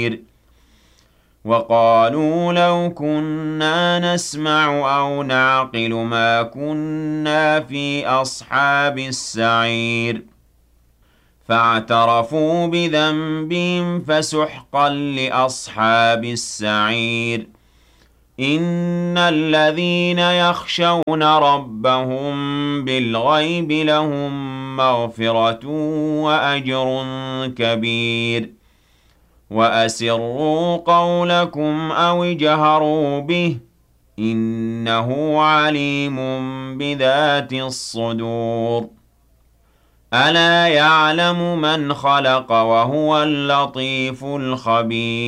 بصير وقالوا لو كنا نسمع أو نعقل ما كنا في أصحاب السعير فاعترفوا بذنبهم فسحقا لأصحاب السعير إن الذين يخشون ربهم بالغيب لهم مغفرة وأجر كبير وأسروا قولكم أو اجهروا به إنه عليم بذات الصدور ألا يعلم من خلق وهو اللطيف الخبير